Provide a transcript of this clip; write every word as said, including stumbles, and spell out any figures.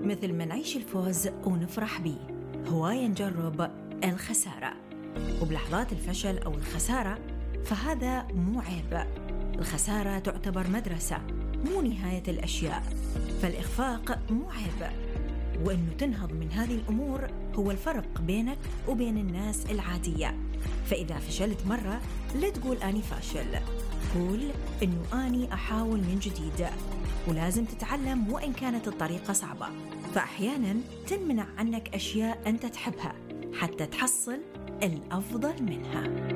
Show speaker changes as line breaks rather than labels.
مثل ما نعيش الفوز ونفرح بيه، هواية نجرب الخسارة، وبلحظات الفشل أو الخسارة فهذا مو عيب. الخسارة تعتبر مدرسة، مو نهاية الأشياء. فالإخفاق مو عيب، وإنه تنهض من هذه الأمور هو الفرق بينك وبين الناس العادية. فإذا فشلت مرة لا تقول أني فاشل، قول إنه أني أحاول من جديد. ولازم تتعلم وإن كانت الطريقة صعبة، فأحياناً تنمنع عنك أشياء أنت تحبها حتى تحصل الأفضل منها.